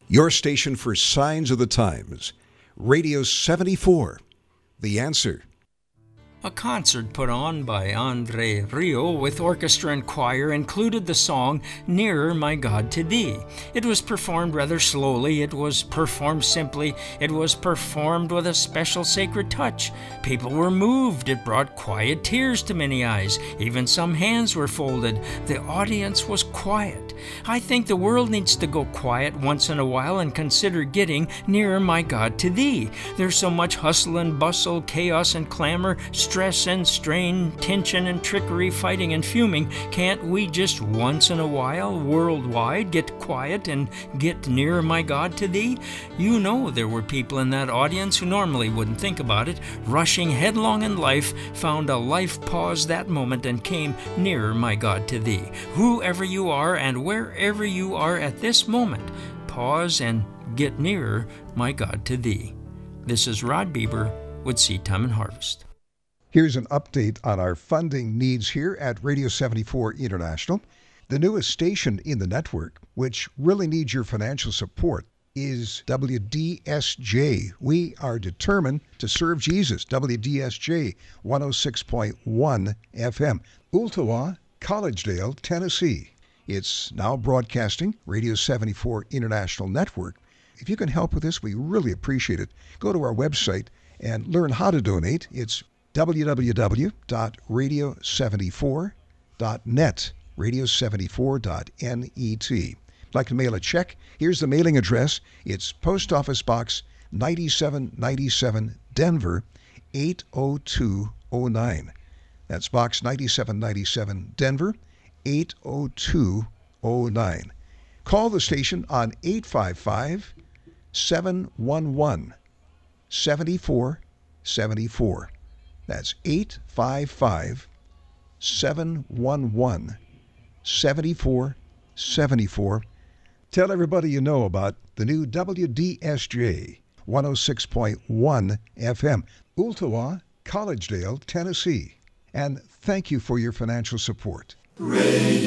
Your station for Signs of the Times. Radio 74. The Answer. A concert put on by Andre Rieu with orchestra and choir included the song Nearer My God to Thee. It was performed rather slowly, it was performed simply, it was performed with a special sacred touch. People were moved, it brought quiet tears to many eyes, even some hands were folded. The audience was quiet. I think the world needs to go quiet once in a while and consider getting nearer my God to Thee. There's so much hustle and bustle, chaos and clamor, stress and strain, tension and trickery, fighting and fuming. Can't we just once in a while, worldwide, get quiet and get nearer my God to Thee? You know there were people in that audience who normally wouldn't think about it, rushing headlong in life, found a life pause that moment and came nearer my God to Thee. Whoever you are and wherever you are at this moment, pause and get nearer my God to Thee. This is Rod Bieber with Seed Time and Harvest. Here's an update on our funding needs here at Radio 74 International. The newest station in the network, which really needs your financial support, is WDSJ. We are determined to serve Jesus. WDSJ 106.1 FM. Ooltewah, Collegedale, Tennessee. It's now broadcasting Radio 74 International Network. If you can help with this, we really appreciate it. Go to our website and learn how to donate. It's www.radio74.net, radio74.net. Like to mail a check? Here's the mailing address. It's Post Office Box 9797, Denver 80209. That's Box 9797, Denver 80209. Call the station on 855-711-7474. That's 855-711-7474. Tell everybody you know about the new WDSJ 106.1 FM, Ooltewah, Collegedale, Tennessee. And thank you for your financial support. Radio